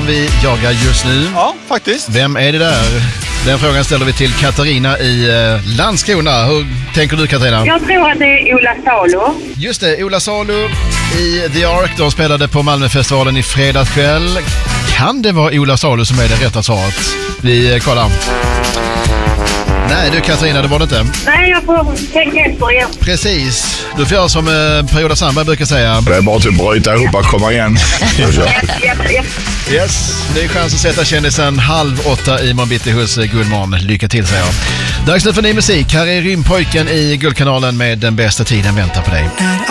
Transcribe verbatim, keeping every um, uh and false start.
som vi jagar just nu. Ja, faktiskt. Vem är det där? Den frågan ställer vi till Katarina i eh, Landskrona. Hur tänker du, Katarina? Jag tror att det är Ola Salo. Just det, Ola Salo i The Ark. De spelade på Malmöfestivalen i fredags kväll. Kan det vara Ola Salo som är det rätta svaret? Vi eh, kollar. Nej du Katarina, det var det inte. Nej, jag får tänka efter igen. Precis. Du får göra som eh, Per-Ola Sandberg brukar säga. Det är bara att bryta ihop och komma igen. Yes, yes, yes. Yes, det är chans att sätta kändisen halv åtta i morgon bitti hos Guldmorgon. Lycka till, säger jag. Dags nu för ny musik. Här är Rymdpojken i Guldkanalen med den bästa tiden väntar på dig.